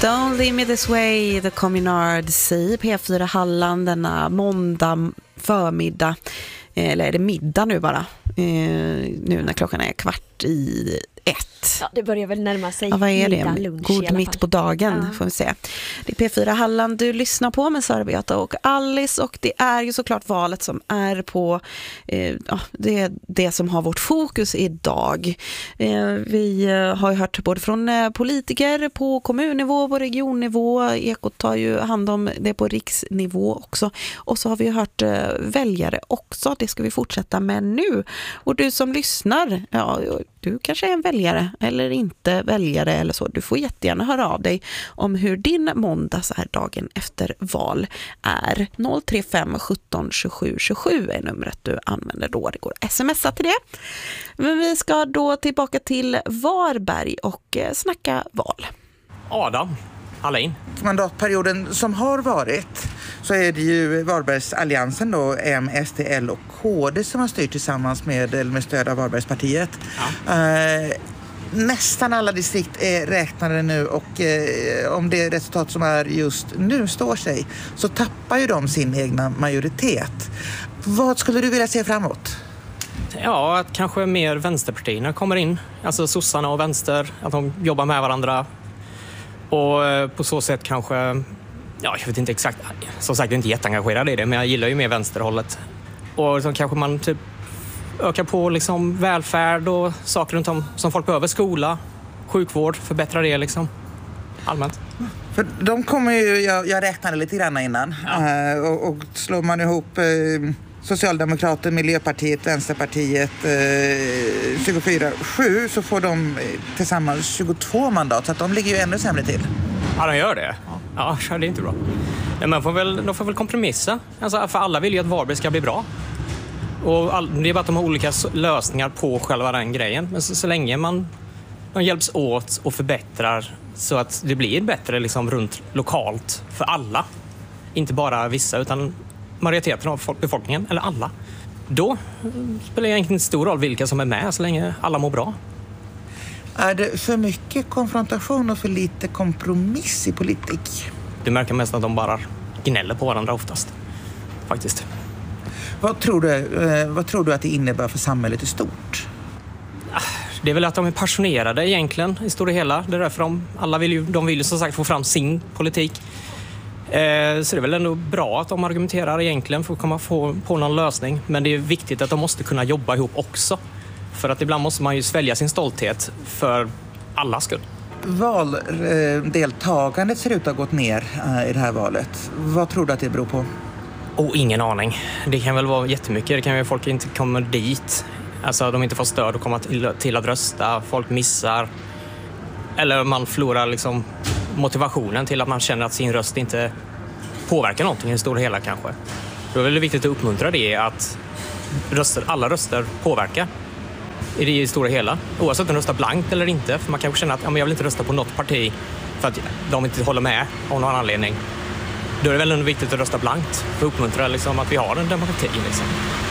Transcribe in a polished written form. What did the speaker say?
Don't leave me this way, The Communards i P4 Halland denna måndag förmiddag. Eller är det middag nu bara? Nu när klockan är 1:15. Ja, det börjar väl närma sig. Ja, vad är det? Lunch, God mitt på dagen, får vi se. Det är P4 Halland du lyssnar på med Sara Beata och Alice, och det är ju såklart valet som är på det är det som har vårt fokus idag. Vi har ju hört både från politiker på kommunnivå, på regionnivå, Ekot tar ju hand om det på riksnivå också, och så har vi hört väljare också. Det ska vi fortsätta med nu. Och du som lyssnar, ja, du kanske är en väljare eller inte väljare eller så. Du får jättegärna höra av dig om hur din måndag så här dagen efter val är. 035 17 27 27 är numret du använder då. Det går att smsa till det. Men vi ska då tillbaka till Varberg och snacka val. Adam Hallin. Mandatperioden som har varit så är det ju Varbergsalliansen då, M, SD, L och KD som har styrt tillsammans med stöd av Varbergspartiet. Ja. Nästan alla distrikt är räknade nu, och om det resultat som är just nu står sig så tappar ju de sin egna majoritet. Vad skulle du vilja se framåt? Ja, att kanske mer vänsterpartierna kommer in. Alltså sossarna och vänster, att de jobbar med varandra. Och på så sätt kanske, ja, jag vet inte exakt, som sagt jag är inte jätteengagerad i det, men jag gillar ju mer vänsterhållet. Och så kanske man typ ökar på liksom välfärd och saker runt om som folk behöver, skola, sjukvård, förbättra det liksom allmänt. För de kommer ju, jag räknade lite grann innan, och slår man ihop Socialdemokrater, Miljöpartiet, Vänsterpartiet 24-7 så får de tillsammans 22 mandat, så att de ligger ju ännu sämre till. Ja, de gör det. Ja, det är inte bra. Men de får väl kompromissa. Alltså, för alla vill ju att Varberg ska bli bra. Och det är bara att de har olika lösningar på själva den grejen. Men så länge man hjälps åt och förbättrar så att det blir bättre liksom runt lokalt för alla. Inte bara vissa, utan majoriteten av befolkningen, eller alla. Då spelar det egentligen inte stor roll vilka som är med så länge alla mår bra. Är det för mycket konfrontation och för lite kompromiss i politik? Du märker mest att de bara gnäller på varandra oftast, faktiskt. Vad tror du att det innebär för samhället i stort? Det är väl att de är passionerade egentligen i stora hela. Det är därför de vill ju som sagt få fram sin politik. Så det är väl ändå bra att de argumenterar egentligen för att komma på någon lösning. Men det är viktigt att de måste kunna jobba ihop också. För att ibland måste man ju svälja sin stolthet för allas skull. Valdeltagandet ser ut att ha gått ner i det här valet. Vad tror du att det beror på? Ingen aning. Det kan väl vara jättemycket. Det kan vara folk inte kommer dit. Alltså de inte får stöd och komma till att rösta. Folk missar. Eller man förlorar liksom motivationen till att man känner att sin röst inte påverkar någonting i det stora hela kanske. Då är det viktigt att uppmuntra det, att alla röster påverkar i det stora hela. Oavsett om de röstar blankt eller inte. För man kanske känner att jag vill inte rösta på något parti för att de inte håller med av någon anledning. Då är det väl ändå viktigt att rösta blankt för att uppmuntra liksom, att vi har en demokrati. Liksom.